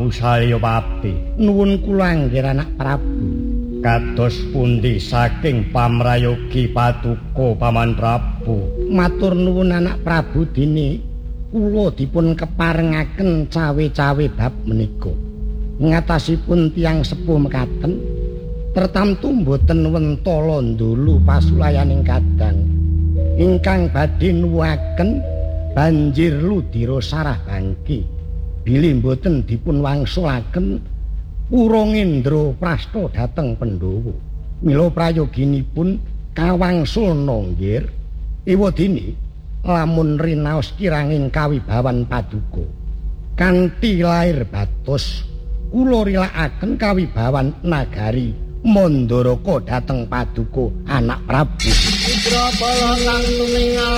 Prabu Salyapati. Nuwun kula anggir anak Prabu. Kados pundi saking pamrayogi Paduka Paman Prabu? Matur nuwun anak Prabu dene kula dipun keparengaken cawe-cawe bab menika. Ngatasipun tiyang sepuh mekaten tertamtu boten wentala ndulu pasulayaning kadang ingkang badhe nuwuhaken banjir ludira sarah bangki bilih boten dipun wangsulaken Purangendra prasta dhateng Pandhawa. Mila prayoginipun kawangsul nggir ewadene lamun rinaos kiranging kawibawan Paduka kanthi lair batos kula rilakaken kawibawan nagari Mandaraka dhateng Paduka anak Prabu. Putra bala kang tumingal